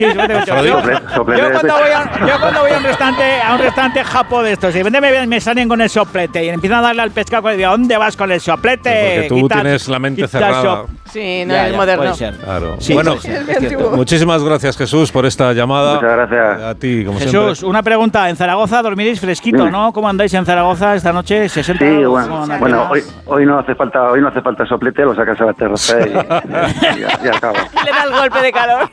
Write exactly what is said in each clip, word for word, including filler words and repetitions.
Yo, yo, cuando voy a, yo cuando voy a un restaurante, a un restaurante japo de estos, y de me, me salen con el soplete y empiezan a darle al pescado, y digo, ¿dónde vas con el soplete? Porque tú quita, tienes la mente cerrada. Sí, no ya, es ya, moderno. Claro. Sí, bueno, sí, es muchísimas gracias, Jesús, por esta llamada. Muchas gracias. A ti, como Jesús, siempre. una pregunta. En Zaragoza dormiréis fresquito, Dime. ¿no? ¿Cómo andáis en Zaragoza esta noche? ¿sesenta Sí, grados? bueno, bueno hoy, hoy no hace falta hoy no hace falta soplete, lo sacas a la terraza y, y ya, ya acaba. Le da el golpe de calor.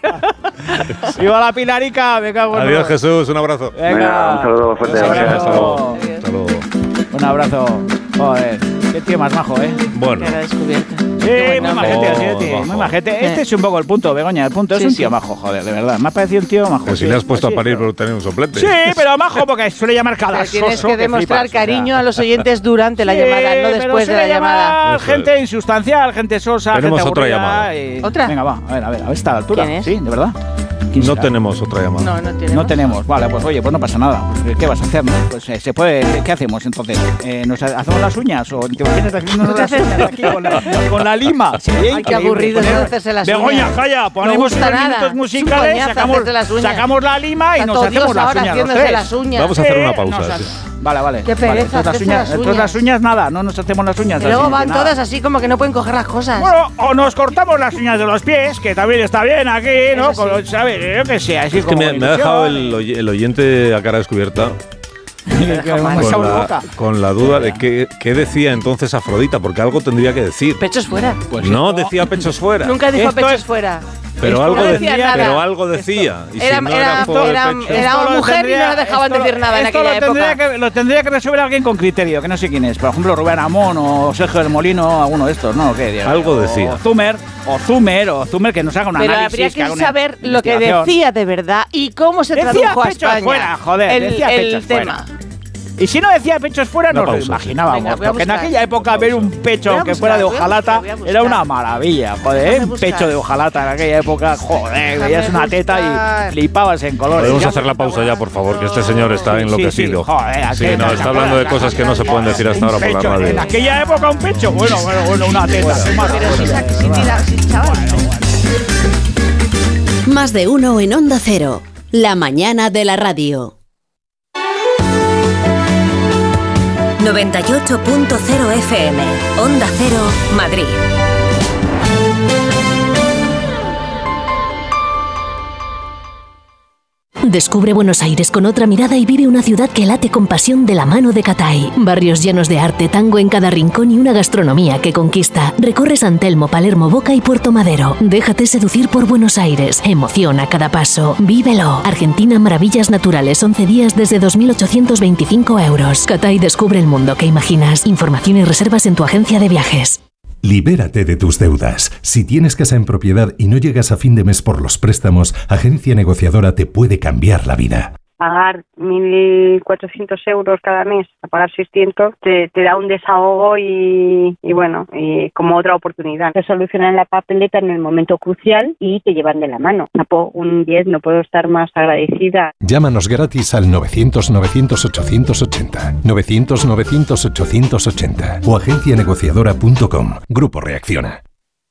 ¡Viva la Pilarica! Me cago en Adiós, Dios. Jesús, un abrazo. Venga, Venga, un saludo fuerte. Un Gracias. Hasta luego. Hasta luego. Un abrazo. Joder, qué tío más majo, ¿eh? Bueno. Era descubierta. Sí, muy majete, sí, tío, majo. muy majete. Este es un poco el punto, Begoña, el punto. Es Sí, un sí. tío majo, joder, de verdad. Me ha parecido un tío majo. Pues si sí. le has puesto Sí, a parir pero- por tener un soplete. Sí, pero majo porque suele llamar cada Pero tienes soso que demostrar flipas, o sea. cariño a los oyentes durante la Sí, llamada, no pero después de la suele llamada. llamar Eso gente es. insustancial, gente sosa, Tenemos gente otra aburrida llamada. y- ¿Otra? Venga, va, a ver, a ver, a esta altura. ¿Quién es? Sí, de verdad. ¿Quién No será? tenemos otra llamada. No, no tenemos. No tenemos, vale, pues oye, pues no pasa nada. Pues, ¿qué vas a hacer? No? Pues eh, se puede, ¿qué hacemos entonces? Eh, ¿Nos ha- hacemos las uñas o te imaginas haciéndonos las uñas aquí con la, con la lima? Sería Ay, qué increíble. aburrido Poner- eso de hacerse las Begoña, uñas. calla, ponemos gusta unos nada. minutos Es un musicales, coñazo sacamos, hacerte las uñas. sacamos la lima y Está nos todo hacemos Dios las ahora uñas los haciéndose tres. las uñas. Vamos a hacer Sí, una pausa. nos ha- sí. Vale, vale. Qué pereza vale, entonces las hacerse uñas, las entonces las uñas. uñas nada, no nos hacemos las uñas. Y luego así, van nada. todas así como que no pueden coger las cosas. Bueno, o nos cortamos las uñas de los pies, que también está bien aquí, ¿no? Eso sí. Con- ¿sabes? Yo qué sé, así Es que como me, me ha ilusión. dejado el, oy- el oyente a cara descubierta Que- que- Con esa con boca. la, con la duda de qué, qué decía entonces Afrodita, porque algo tendría que decir. Pechos fuera. Pues No esto- decía pechos fuera, Nunca dijo Esto pechos es- fuera. pero esto algo, no de- decía nada. pero algo decía. Y Era- si no era- era, por el era- pecho. era Esto lo mujer y tendría- no le dejaban esto- decir nada en esto aquella lo tendría época. Que, lo tendría que resolver alguien con criterio, que no sé quién es. Por ejemplo, Rubén Amón o Sergio del Molino, alguno de estos, ¿no? ¿Qué? Algo o, decía. O Zumer, o Zumer, o Zumer, que nos haga un Pero análisis. habría que haga una saber lo que investigación. decía de verdad y cómo se Decía tradujo a pechos España. fuera, joder, el, decía el pechos tema. fuera. Y si no decía pechos fuera, Una nos pausa, lo imaginábamos. Venga, voy a porque en buscar. aquella época ver un pecho Voy a que buscar, fuera de voy a hojalata buscar, voy a buscar. era una maravilla. Joder, Déjame un buscar. pecho de hojalata en aquella época, joder, Déjame veías una teta buscar. y flipabas en colores. Podemos Ya- hacer la pausa ya, por favor, que este señor está Sí, enloquecido. sí, sí, joder, Sí, aquella- no, está hablando de cosas que no se pueden decir hasta Un ahora por la pecho, radio. En aquella época un pecho, bueno, bueno, bueno, una teta. qué Pero si, maravilla. sa- si tira- si, chaval. Más de uno en Onda Cero. La mañana de la radio. noventa y ocho punto cero F M. Onda Cero, Madrid. Descubre Buenos Aires con otra mirada y vive una ciudad que late con pasión de la mano de Catay. Barrios llenos de arte, tango en cada rincón y una gastronomía que conquista. Recorre San Telmo, Palermo, Boca y Puerto Madero. Déjate seducir por Buenos Aires. Emoción a cada paso. Vívelo. Argentina Maravillas Naturales. once días desde dos mil ochocientos veinticinco euros. Catay descubre el mundo que imaginas. Información y reservas en tu agencia de viajes. Libérate de tus deudas. Si tienes casa en propiedad y no llegas a fin de mes por los préstamos, Agencia Negociadora te puede cambiar la vida. Pagar mil cuatrocientos euros cada mes a pagar seiscientos te, te da un desahogo y, y bueno, y como otra oportunidad. Te solucionan la papeleta en el momento crucial y te llevan de la mano. Napo, un diez, no puedo estar más agradecida. Llámanos gratis al novecientos novecientos ochocientos ochenta, novecientos novecientos ochocientos ochenta o agencia negociadora punto com. Grupo Reacciona.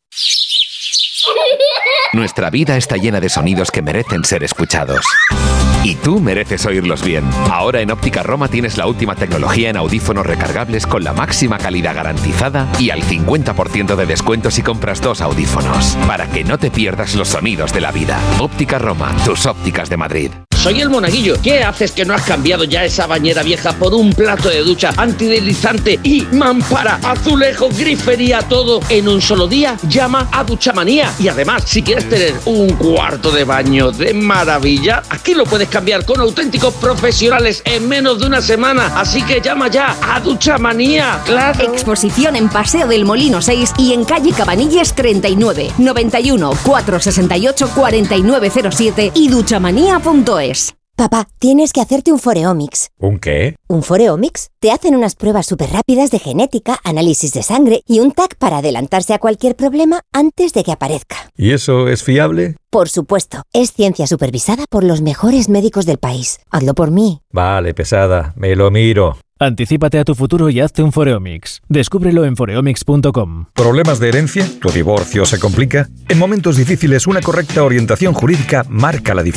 Nuestra vida está llena de sonidos que merecen ser escuchados. Y tú mereces oírlos bien. Ahora en Óptica Roma tienes la última tecnología en audífonos recargables con la máxima calidad garantizada y al cincuenta por ciento de descuento si compras dos audífonos. Para que no te pierdas los sonidos de la vida. Óptica Roma, tus ópticas de Madrid. Soy el Monaguillo. ¿Qué haces que no has cambiado ya esa bañera vieja por un plato de ducha antideslizante y mampara, azulejo, grifería, todo en un solo día? Llama a Duchamanía. Y además, si quieres tener un cuarto de baño de maravilla, aquí lo puedes cambiar con auténticos profesionales en menos de una semana. Así que llama ya a Duchamanía. ¡Claro! Exposición en Paseo del Molino seis y en calle Cabanilles treinta y nueve, noventa y uno, cuatrocientos sesenta y ocho, cuarenta y nueve cero siete y duchamanía punto es. Papá, tienes que hacerte un Foreomics. ¿Un qué? ¿Un Foreomics? Te hacen unas pruebas súper rápidas de genética, análisis de sangre y un T A C para adelantarse a cualquier problema antes de que aparezca. ¿Y eso es fiable? Por supuesto, es ciencia supervisada por los mejores médicos del país. Hazlo por mí. Vale, pesada, me lo miro. Anticípate a tu futuro y hazte un Foreomics. Descúbrelo en foreomics punto com. ¿Problemas de herencia? ¿Tu divorcio se complica? En momentos difíciles, una correcta orientación jurídica marca la diferencia.